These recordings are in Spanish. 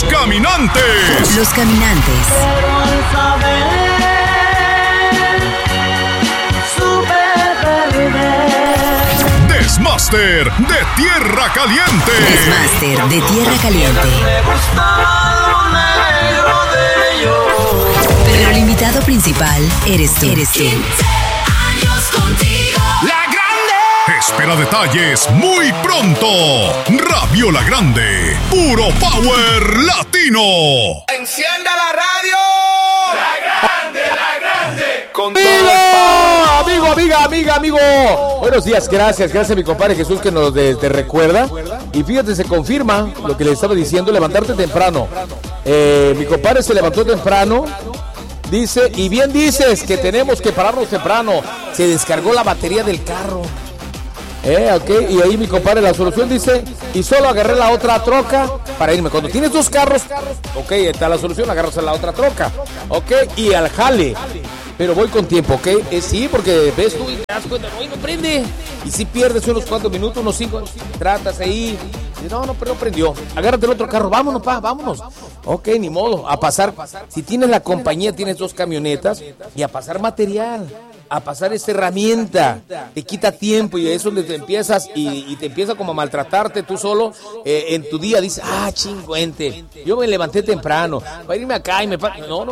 Los Caminantes. Los Caminantes. Desmaster de Tierra Caliente. Desmaster de Tierra Caliente. Pero el invitado principal eres tú. La Grande. Espera detalles muy pronto. Rabiola Grande. Puro power latino. Encienda la radio. La grande. Con todo Amigo. Buenos días, gracias a mi compadre Jesús que nos te recuerda. Y fíjate, se confirma lo que le estaba diciendo, levantarte temprano. Mi compadre se levantó temprano. Dice, y bien dices que tenemos que pararnos temprano. Se descargó la batería del carro. Ok, y ahí mi compadre la solución dice, y solo agarré la otra troca para irme. Cuando tienes dos carros, ok, está la solución, agarras a la otra troca. Ok, y al jale. Pero voy con tiempo, ¿ok? Sí, porque ves tú y te das cuenta, no prende. Y si pierdes unos cuantos minutos, unos 5, tratas ahí. No, pero no prendió. Agárrate el otro carro, vámonos, vámonos. Ok, ni modo, a pasar. Si tienes la compañía, tienes dos camionetas, y a pasar material, a pasar esta herramienta. Te quita tiempo y es donde te empiezas y te empieza como a maltratarte tú solo en tu día. Dices, chingüente, yo me levanté temprano, para irme acá y me...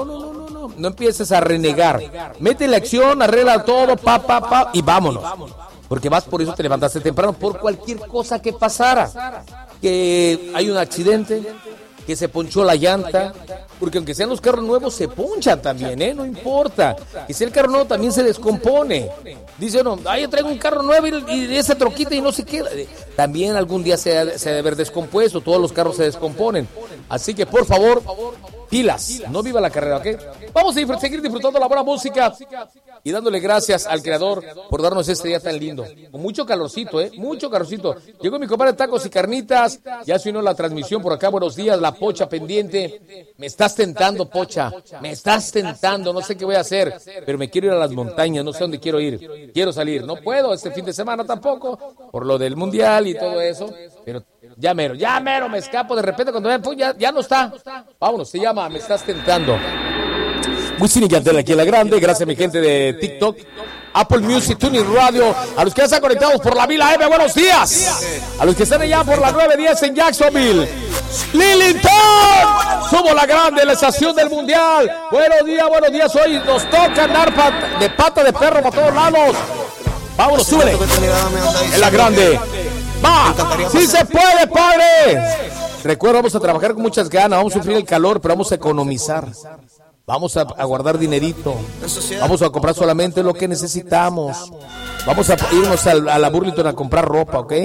No empieces a renegar. Mete la acción, arregla todo, y vámonos. Porque por eso te levantaste temprano, por cualquier cosa que pasara. Que hay un accidente, que se ponchó la llanta, porque aunque sean los carros nuevos, se ponchan también, no importa. Que si el carro nuevo también se descompone. Dice uno, yo traigo un carro nuevo y esa troquita y no se queda. También algún día se ha de haber descompuesto, todos los carros se descomponen. Así que por favor, pilas, no viva la carrera, ¿ok? Vamos a seguir disfrutando la buena música y dándole gracias al Creador por darnos este día tan lindo. Con mucho calorcito, mucho calorcito. Llegó mi compadre Tacos y Carnitas, ya se unió la transmisión por acá, buenos días, la Pocha pendiente. Me estás tentando, Pocha, me estás tentando, no sé qué voy a hacer, pero me quiero ir a las montañas, no sé dónde quiero ir. Quiero salir, no puedo este fin de semana tampoco, por lo del mundial y todo eso, pero ya mero, me escapo de repente cuando vean, ya no está. Vámonos, se llama Me Estás Tentando. Wisin y Yandel aquí en La Grande, gracias a mi gente de TikTok, Apple Music, TuneIn Radio, a los que ya están conectados por la Vila M, buenos días. A los que están allá por la 910 en Jacksonville, Lillington, somos La Grande, la estación del Mundial. Buenos días, hoy nos toca andar de pata de perro para todos lados. Vámonos, súbele. En La Grande. ¡Va! ¡Sí se puede, padre! Recuerda, vamos a trabajar con muchas ganas, vamos a sufrir el calor, pero vamos a economizar. Vamos a guardar dinerito. Vamos a comprar solamente lo que necesitamos. Vamos a irnos a la Burlington a comprar ropa, ¿ok?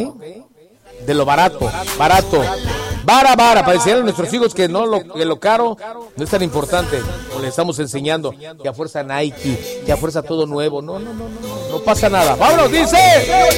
De lo barato. Vara, para decirle a nuestros hijos que lo caro no es tan importante. O le estamos enseñando que a fuerza Nike, que a fuerza todo nuevo. No pasa nada. ¡Vámonos, dice!